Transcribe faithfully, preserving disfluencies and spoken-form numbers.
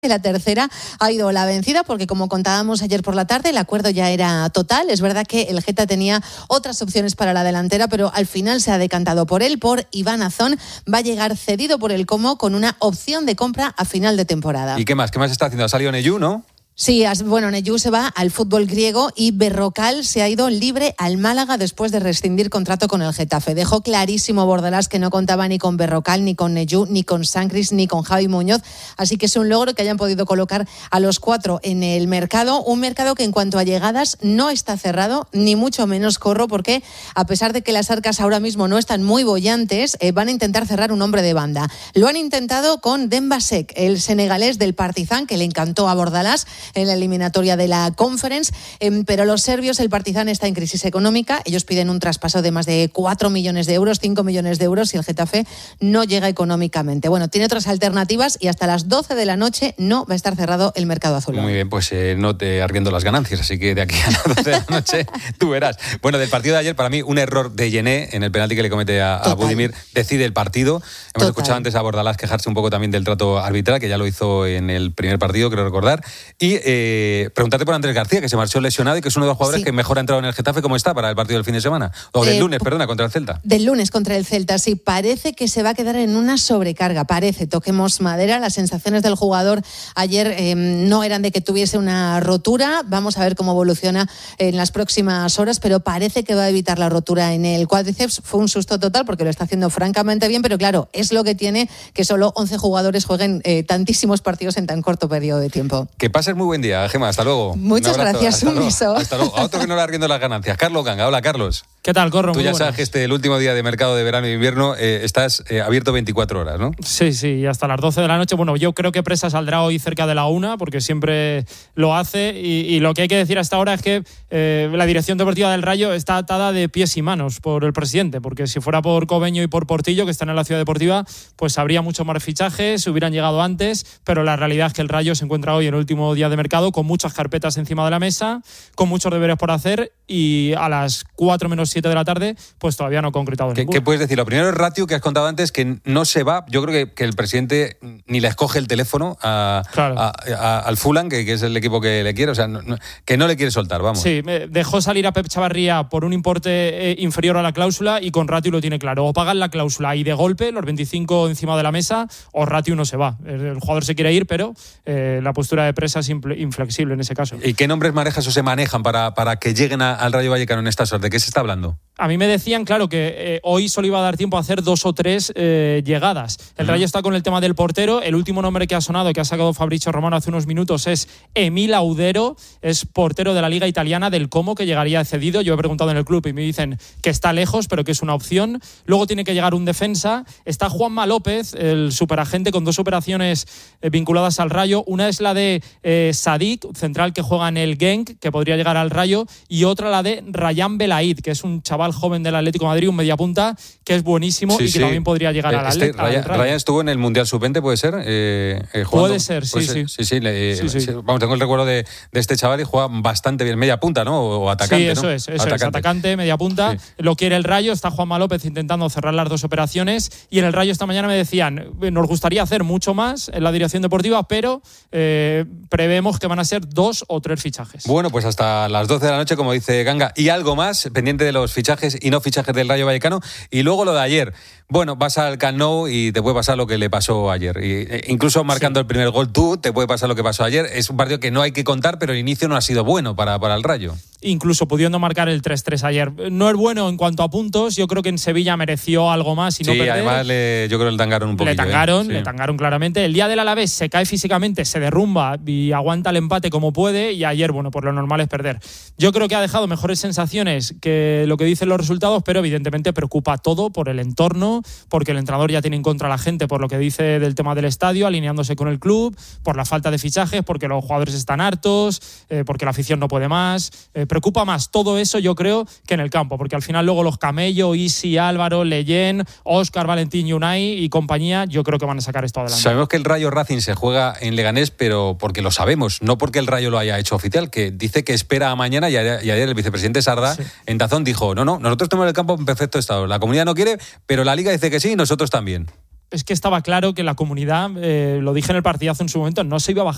que la tercera ha ido la vencida, porque como contábamos ayer por la tarde, el acuerdo ya era total. Es verdad que el Geta tenía otras opciones para la delantera, pero al final se ha decantado por él, por Iván Azón. Va a llegar cedido por el Como con una opción de compra a final de temporada. ¿Y qué más? ¿Qué más está haciendo? Ha salido Neyu, ¿no? Sí, bueno, Neyu se va al fútbol griego y Berrocal se ha ido libre al Málaga después de rescindir contrato con el Getafe. Dejó clarísimo Bordalás que no contaba ni con Berrocal, ni con Neyu, ni con Sancris, ni con Javi Muñoz. Así que es un logro que hayan podido colocar a los cuatro en el mercado. Un mercado que en cuanto a llegadas no está cerrado, ni mucho menos corro, porque a pesar de que las arcas ahora mismo no están muy bollantes, eh, van a intentar cerrar un hombre de banda. Lo han intentado con Demba Sek, el senegalés del Partizan, que le encantó a Bordalás en la eliminatoria de la Conference, eh, pero los serbios, el Partizan está en crisis económica. Ellos piden un traspaso de más de cuatro millones de euros, cinco millones de euros, y el Getafe no llega económicamente. Bueno, tiene otras alternativas y hasta las doce de la noche no va a estar cerrado el mercado azul. Muy bien, pues eh, no te arriendo las ganancias, así que de aquí a las doce de la noche tú verás. Bueno, del partido de ayer, para mí, un error de Yené en el penalti que le comete a, a Budimir, decide el partido. Hemos Total. escuchado antes a Bordalás quejarse un poco también del trato arbitral, que ya lo hizo en el primer partido, creo recordar. Y eh, preguntarte por Andrés García, que se marchó lesionado y que es uno de los jugadores sí. que mejor ha entrado en el Getafe. ¿Cómo está para el partido del fin de semana? O del eh, lunes, perdona, contra el Celta. Del lunes contra el Celta, sí. Parece que se va a quedar en una sobrecarga. Parece, toquemos madera. Las sensaciones del jugador ayer eh, no eran de que tuviese una rotura. Vamos a ver cómo evoluciona en las próximas horas, pero parece que va a evitar la rotura en el cuádriceps. Fue un susto total porque lo está haciendo francamente bien, pero claro, es lo que tiene que solo once jugadores jueguen eh, tantísimos partidos en tan corto periodo de tiempo. Que pases muy buen día, Gemma. Hasta luego. Muchas un gracias, hasta un luego. beso. Hasta luego. A otro que no le arriendo las ganancias. Carlos Ganga. Hola, Carlos. ¿Qué tal, Corro? Tú Muy ya buenas. sabes que este el último día de mercado de verano e invierno eh, estás eh, abierto veinticuatro horas, ¿no? Sí, sí, hasta las doce de la noche. Bueno, yo creo que Presa saldrá hoy cerca de la una, porque siempre lo hace. Y, y lo que hay que decir hasta ahora es que eh, la dirección deportiva del Rayo está atada de pies y manos por el presidente, porque si fuera por Cobeño y por Portillo, que están en la ciudad deportiva, pues habría mucho más fichajes, hubieran llegado antes, pero la realidad es que el Rayo se encuentra hoy en el último día de mercado con muchas carpetas encima de la mesa, con muchos deberes por hacer, y a las cuatro menos siete de la tarde pues todavía no ha concretado ¿Qué, ninguno. ¿Qué puedes decir? Lo primero es Ratio, que has contado antes, que no se va. Yo creo que, que el presidente ni le escoge el teléfono a, claro. a, a, al Fulham, que, que es el equipo que le quiere, o sea, no, no, que no le quiere soltar, vamos. Sí, dejó salir a Pep Chavarría por un importe eh, inferior a la cláusula, y con Ratio lo tiene claro. O pagan la cláusula y de golpe, los veinticinco encima de la mesa, o Ratio no se va. El, el jugador se quiere ir, pero eh, la postura de Presa es inflexible en ese caso. ¿Y qué nombres manejas o se manejan para, para que lleguen a, al Rayo Vallecano en esta suerte? ¿De qué se está hablando? A mí me decían, claro, que eh, hoy solo iba a dar tiempo a hacer dos o tres eh, llegadas. El uh-huh. Rayo está con el tema del portero. El último nombre que ha sonado, que ha sacado Fabrizio Romano hace unos minutos, es Emil Audero. Es portero de la Liga Italiana del Como, que llegaría cedido. Yo he preguntado en el club y me dicen que está lejos, pero que es una opción. Luego tiene que llegar un defensa. Está Juanma López, el superagente, con dos operaciones eh, vinculadas al Rayo. Una es la de eh, Sadik, central que juega en el Genk, que podría llegar al Rayo, y otra la de Rayán Belaid, que es un chaval joven del Atlético de Madrid, un mediapunta, que es buenísimo sí, y que sí. también podría llegar al este, Atlético. Ryan, Ryan estuvo en el Mundial sub veinte, ¿puede ser? Eh, eh, puede ser, sí, puede sí. Ser, sí, sí, le, sí, sí. sí. Vamos, tengo el recuerdo de, de este chaval y juega bastante bien, media punta, ¿no? O atacante, Sí, eso ¿no? es, eso atacante. es, atacante, media punta. Sí. Lo quiere el Rayo, está Juanma López intentando cerrar las dos operaciones, y en el Rayo esta mañana me decían, nos gustaría hacer mucho más en la dirección deportiva, pero eh, prevemos que van a ser dos o tres fichajes. Bueno, pues hasta las doce de la noche, como dice Ganga, y algo más, pendiente de los fichajes y no fichajes del Rayo Vallecano. Y luego lo de ayer. Bueno, vas al Camp Nou y te puede pasar lo que le pasó ayer. Y, eh, incluso marcando sí. el primer gol tú, te puede pasar lo que pasó ayer. Es un partido que no hay que contar, pero el inicio no ha sido bueno para, para el Rayo. Incluso pudiendo marcar el tres tres ayer. No es bueno en cuanto a puntos. Yo creo que en Sevilla mereció algo más y no sí, perder. además le, yo creo que le tangaron un poquito. Le tangaron, ¿eh? sí. le tangaron claramente. El día del Alavés se cae físicamente, se derrumba y aguanta el empate como puede, y ayer, bueno, por lo normal es perder. Yo creo que ha dejado mejores sensaciones que lo que dicen los resultados, pero evidentemente preocupa todo por el entorno, porque el entrenador ya tiene en contra a la gente por lo que dice del tema del estadio, alineándose con el club, por la falta de fichajes, porque los jugadores están hartos, eh, porque la afición no puede más. Eh, preocupa más todo eso, yo creo, que en el campo, porque al final luego los Camello, Isi, Álvaro, Leyen, Óscar, Valentín, Unai y compañía, yo creo que van a sacar esto adelante. Sabemos que el Rayo Racing se juega en Leganés, pero porque lo sabemos, no porque el Rayo lo haya hecho oficial, que dice que espera a mañana, y ayer, y ayer el vicepresidente Sardá sí. en Dazón dijo, no, no, nosotros tenemos el campo en perfecto estado, la comunidad no quiere, pero la Liga dice que sí y nosotros también. Es que estaba claro que la comunidad, eh, lo dije en el partidazo en su momento, no se iba a bajar